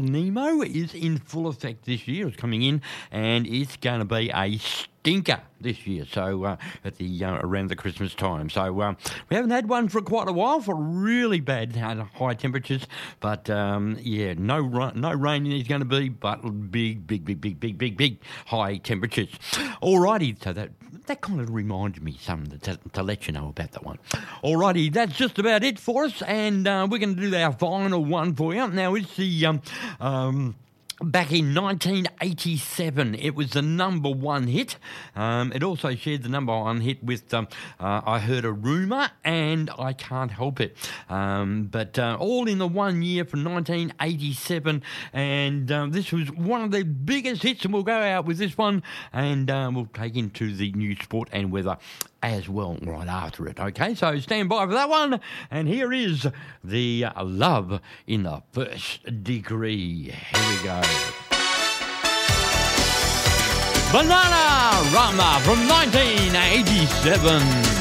Nemo is in full effect this year. It's coming in, and it's going to be a stinker this year. So at the around the Christmas time. So we haven't had one for quite a while for really bad high temperatures. But no rain is going to be, but big high temperatures. Alrighty, so that kind of reminds me something to let you know about that one. Alrighty, that's just about it for us, and we're going to do our final one for you. Now it's the back in 1987, it was the number one hit. It also shared the number one hit with I Heard a Rumour and I Can't Help It. But all in the 1 year from 1987. And this was one of the biggest hits, and we'll go out with this one, and we'll take into the news, sport and weather as well right after it. Okay, so stand by for that one. And here is the Love in the First Degree. Here we go. Banana Rama from 1987.